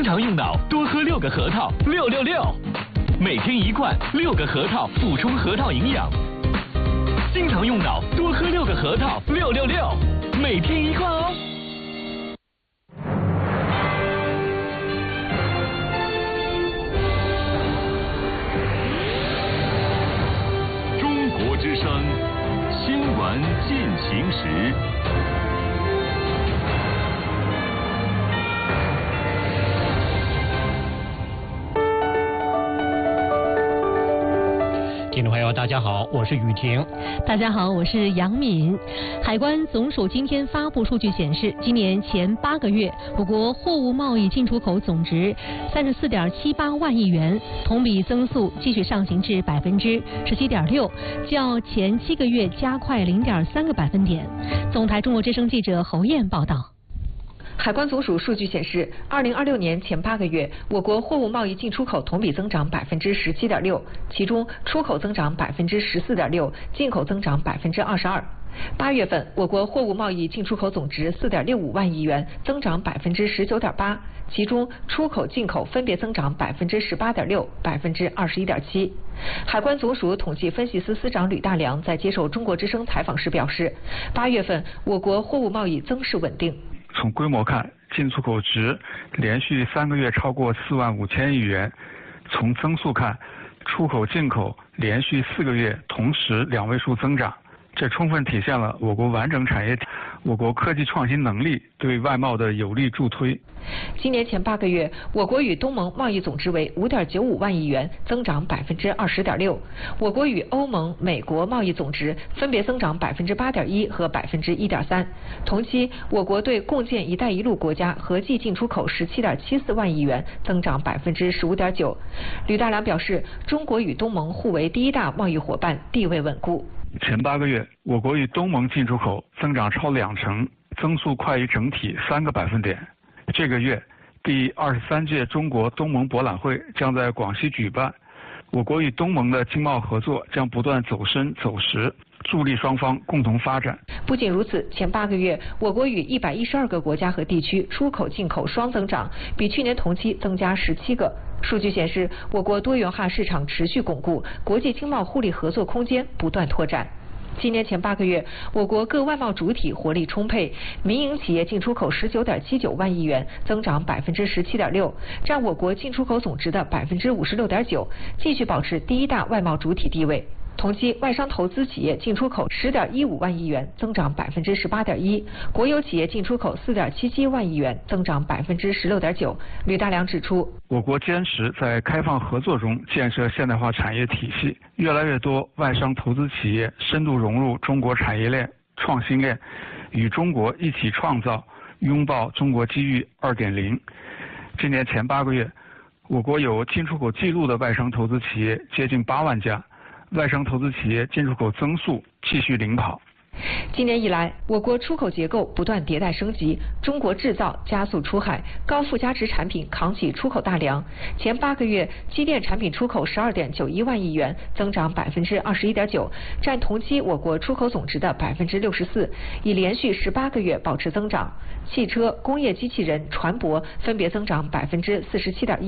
经常用脑，多喝6个核桃，666。每天1罐，6个核桃补充核桃营养。经常用脑，多喝6个核桃，666。每天1罐哦。 中国之声，新闻进行时。 听众朋友，大家好，我是雨婷。 大家好，我是杨敏。海关总署今天发布数据显示，今年前8个月，我国货物贸易进出口总值34.78万亿元，同比增速继续上行至17.6%，较前7个月加快0.3个百分点。总台中国之声记者侯燕报道。 海关总署数据显示，2026年前8个月，我国货物贸易进出口同比增长17.6%，其中出口增长14.6%，进口增长22%。8月份，我国货物贸易进出口总值4.65万亿元，增长19.8%，其中出口、进口分别增长18.6%、21.7%。海关总署统计分析司司长吕大良在接受中国之声采访时表示，8月份我国货物贸易增势稳定。 从规模看，进出口值连续3个月超过4万5千亿元。从增速看，出口进口连续4个月同时2位数增长，这充分体现了我国完整产业、我国科技创新能力对外贸的有力助推。 今年前8个月，我国与东盟贸易总值为5.95万亿元，增长20.6%。我国与欧盟、美国贸易总值分别增长8.1%和1.3%。同期，我国对共建“一带一路”国家合计进出口17.74万亿元，增长15.9%。吕大良表示，中国与东盟互为第1大贸易伙伴，地位稳固。 前8个月，我国与东盟进出口增长超20%，增速快于整体3个百分点。这个月，第23届中国东盟博览会将在广西举办，我国与东盟的经贸合作将不断走深走实，助力双方共同发展。 不仅如此，前8个月，我国与112个国家和地区出口进口双增长，比去年同期增加17个。数据显示，我国多元化市场持续巩固，国际经贸互利合作空间不断拓展。今年前8个月，我国各外贸主体活力充沛，民营企业进出口19.79万亿元，增长17.6%，占我国进出口总值的56.9%，继续保持第1大外贸主体地位。同期，外商投资企业进出口10.15万亿元，增长18.1%；国有企业进出口4.77万亿元，增长16.9%。吕大良指出， 我国坚持在开放合作中建设现代化产业体系，越来越多外商投资企业深度融入中国产业链、创新链，与中国一起创造，拥抱中国机遇2.0。今年前8个月，我国有进出口记录的外商投资企业接近8万家。外商投资企业进出口增速继续领跑。 今年以来，我国出口结构不断迭代升级，中国制造加速出海，高附加值产品扛起出口大梁。前8个月，机电产品出口12.91万亿元，增长21.9%，占同期我国出口总值的64%，已连续18个月保持增长。汽车、工业机器人、船舶分别增长47.1%、